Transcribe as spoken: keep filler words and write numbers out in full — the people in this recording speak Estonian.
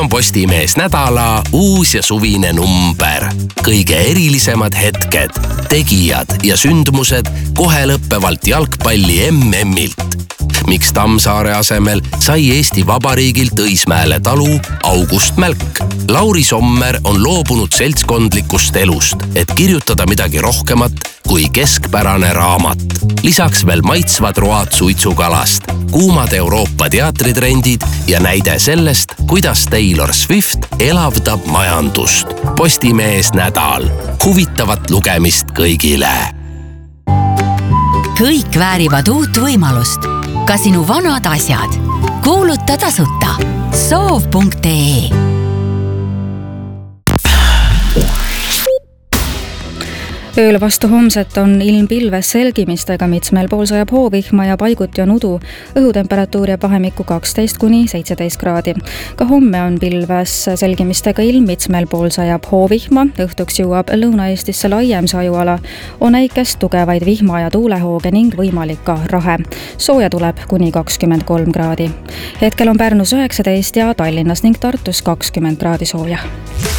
on Postimees nädala uus ja suvine number. Kõige erilisemad hetked, tegijad ja sündmused kohe lõppevalt jalgpalli M M-ilt. Miks Tammsaare asemel sai Eesti Vabariigilt Õismäele talu August Mälk? Lauri Sommer on loobunud seltskondlikust elust, et kirjutada midagi rohkemat kui keskpärane raamat. Lisaks veel maitsvad road suitsukalast, kuumad Euroopa teatritrendid ja näide sellest, kuidas Taylor Swift elavdab majandust. Postimees nädal. Huvitavat lugemist kõigile. Kõik väärivad uut võimalust. Ka sinu vanad asjad. Kuuluta tasuta. soov punkt ee. Ööl vastu homset on ilm pilves selgimistega, mitmel pool sajab hoovihma ja paiguti on udu. Õhutemperatuur jääb vahemikku kaksteist kuni seitseteist kraadi. Ka homme on pilves selgimistega ilm, mitmel pool sajab hoovihma. Õhtuks jõuab Lõuna-Eestisse laiem sajuala. On äikest tugevaid vihma ja tuulehooge ning võimalik ka rahe. Sooja tuleb kuni kakskümmend kolm kraadi. Hetkel on Pärnus üheksateist ja Tallinnas ning Tartus kakskümmend kraadi sooja.